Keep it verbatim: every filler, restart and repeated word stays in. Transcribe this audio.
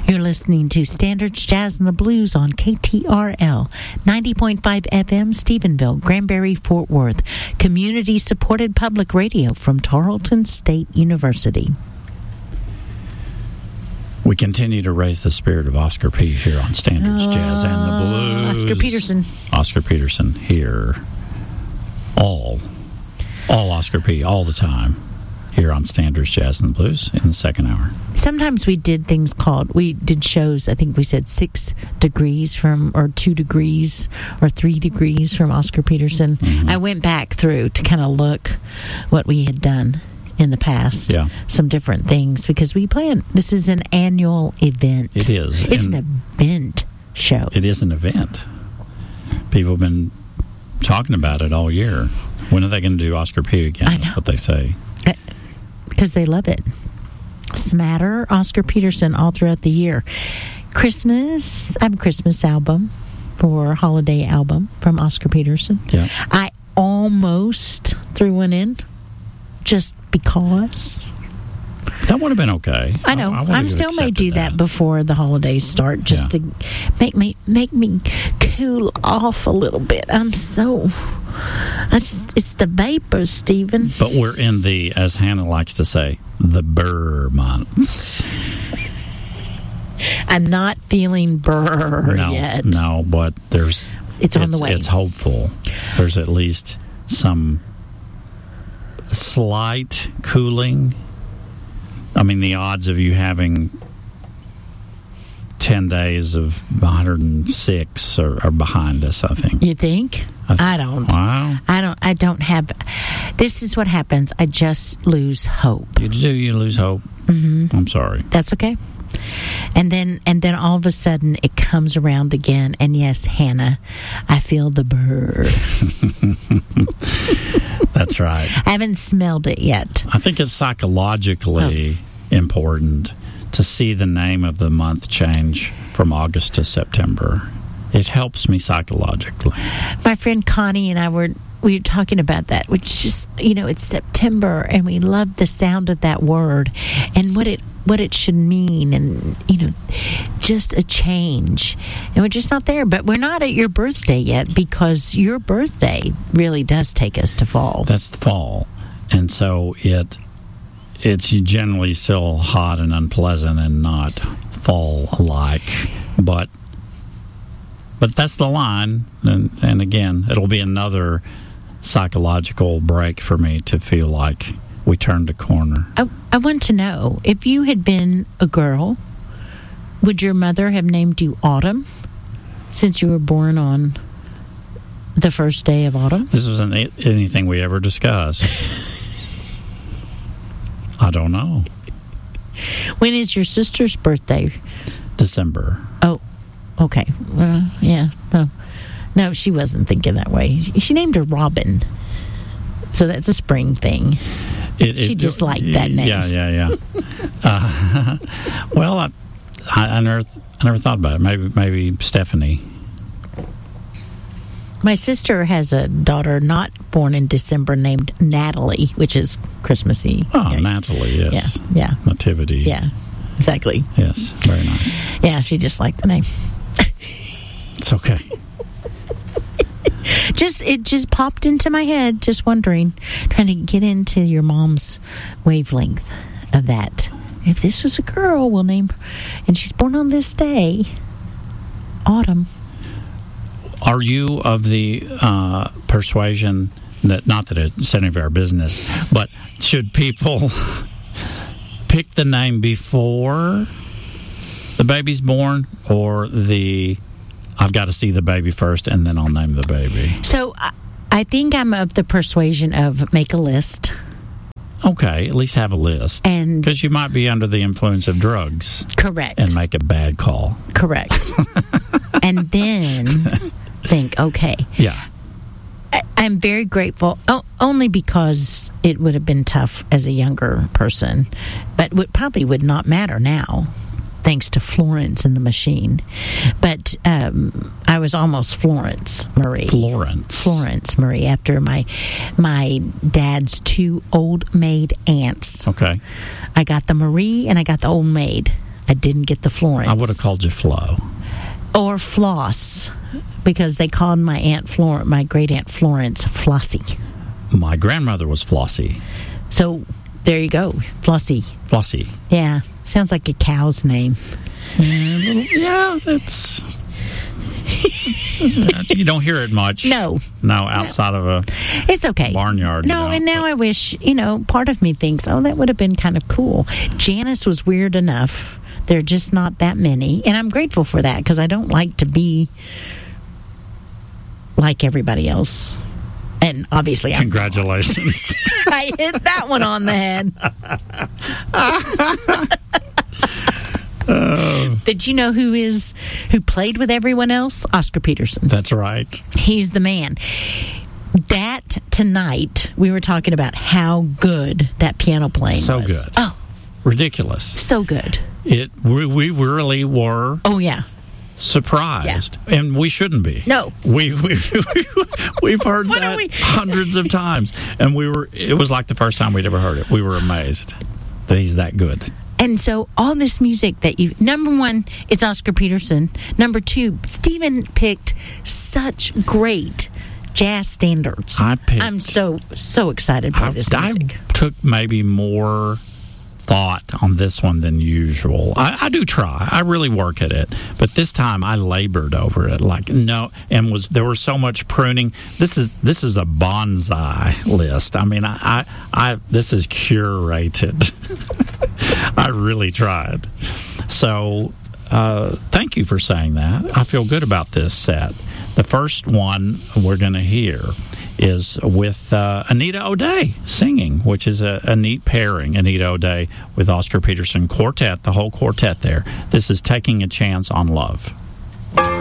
You're listening to Standards Jazz and the Blues on K T R L, ninety point five F M, Stephenville, Granbury, Fort Worth, community-supported public radio from Tarleton State University. We continue to raise the spirit of Oscar P. here on Standards uh, Jazz and the Blues. Oscar Peterson. Oscar Peterson here. All. All Oscar P. all the time. Here on Standards Jazz and the Blues in the second hour. Sometimes we did things called, we did shows, I think we said six degrees from, or two degrees, or three degrees from Oscar Peterson. Mm-hmm. I went back through to kind of look what we had done in the past. Yeah. Some different things, because we plan, this is an annual event. It is. It's and an event show. It is an event. People have been talking about it all year. When are they going to do Oscar P again? That's what they say. I, Because they love it. Smatter, Oscar Peterson, all throughout the year. Christmas, I have a Christmas album for holiday album from Oscar Peterson. Yeah. I almost threw one in just because. That would have been okay. I know. I, I I'm still may do that. that before the holidays start, just yeah. to make me make me cool off a little bit. I'm so. I just, it's the vapors, Stephen. But we're in the, as Hannah likes to say, the burr months. I'm not feeling burr no, yet. No, but there's... It's on the way. It's hopeful. There's at least some slight cooling. I mean, the odds of you having ten days of one hundred six are, are behind us, I think. You think? I, th- I don't. Wow. I don't. I don't have. This is what happens. I just lose hope. You do. You lose hope. Mm-hmm. I'm sorry. That's okay. And then, and then all of a sudden, it comes around again. And yes, Hannah, I feel the burr. That's right. I haven't smelled it yet. I think it's psychologically oh. important to see the name of the month change from August to September. It helps me psychologically. My friend Connie and I were we were talking about that, which just, you know, it's September, and we love the sound of that word and what it what it should mean, and, you know, just a change. And we're just not there. But we're not at your birthday yet, because your birthday really does take us to fall. That's the fall. And so it it's generally still hot and unpleasant and not fall-like. But but that's the line. And, and again, it'll be another psychological break for me to feel like we turned a corner. I, I want to know, if you had been a girl, would your mother have named you Autumn, since you were born on the first day of autumn? This wasn't anything we ever discussed. I don't know. When is your sister's birthday? December. Oh, okay. Well, yeah. No, no, she wasn't thinking that way. She named her Robin. So that's a spring thing. It, it, she just liked that name. Yeah, yeah, yeah. uh, well, I, I, I never, I never thought about it. Maybe, maybe Stephanie. My sister has a daughter not born in December named Natalie, which is Christmassy. Oh, yeah. Natalie, yes. Yeah, yeah. Nativity. Yeah, exactly. Yes, very nice. Yeah, she just liked the name. It's okay. Just it just popped into my head, just wondering, trying to get into your mom's wavelength of that. If this was a girl, we'll name her, and she's born on this day, Autumn. Are you of the uh, persuasion that, not that it's any of our business, but should people pick the name before the baby's born, or the I've got to see the baby first and then I'll name the baby? So I, I think I'm of the persuasion of make a list. Okay, at least have a list. And because you might be under the influence of drugs. Correct. And make a bad call. Correct. And then think, okay. Yeah. I, I'm very grateful, oh, only because it would have been tough as a younger person, but would probably would not matter now, thanks to Florence and the Machine. But um, I was almost Florence Marie. Florence. Florence Marie, after my my dad's two old maid aunts. Okay. I got the Marie and I got the old maid. I didn't get the Florence. I would have called you Flo. Or Floss, because they called my Aunt Flor- my great Aunt Florence Flossie. My grandmother was Flossie. So there you go, Flossie. Flossie. Yeah, sounds like a cow's name. Yeah, yeah it's, it's you don't hear it much. No, no, outside no. of a it's okay barnyard. No, you know, and now but. I wish, you know, part of me thinks, oh, that would have been kind of cool. Janice was weird enough. There are just not that many, and I'm grateful for that because I don't like to be like everybody else. And obviously, I'm congratulations. I hit that one on the head. uh, Did you know who is who played with everyone else? Oscar Peterson. That's right. He's the man. That tonight we were talking about how good that piano playing so was. So good. Oh, ridiculous. So good. It we, we really were. Oh yeah. Surprised, yeah. And we shouldn't be. No, we, we, we we've heard that we? hundreds of times, and we were. It was like the first time we'd ever heard it. We were amazed that he's that good. And so, all this music that you number one, it's Oscar Peterson. Number two, Stephen picked such great jazz standards. I picked. I'm so so excited by I, this music. I took maybe more thought on this one than usual. I, I do try. I really work at it, but this time I labored over it. Like no, and was there was so much pruning. This is this is a bonsai list. I mean, I I, I this is curated. I really tried. So uh, thank you for saying that. I feel good about this set. The first one we're going to hear is with uh, Anita O'Day singing, which is a, a neat pairing, Anita O'Day with Oscar Peterson Quartet, the whole quartet there. This is Taking a Chance on Love.